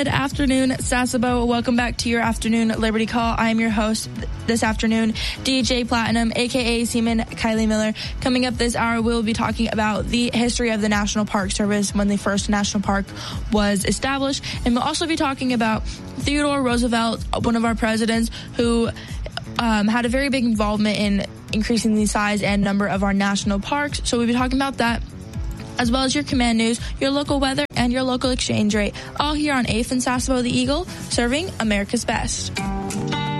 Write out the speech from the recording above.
Good afternoon, Sasebo. Welcome back to your afternoon Liberty Call. I am your host this afternoon, DJ Platinum, a.k.a. Seaman Kylie Miller. Coming up this hour, we'll be talking about the history of the National Park Service when the first national park was established. And we'll also be talking about Theodore Roosevelt, one of our presidents, who had a very big involvement in increasing the size and number of our national parks. So we'll be talking about that, as well as your command news, your local weather, and your local exchange rate, all here on 8th and Sasebo the Eagle, serving America's best.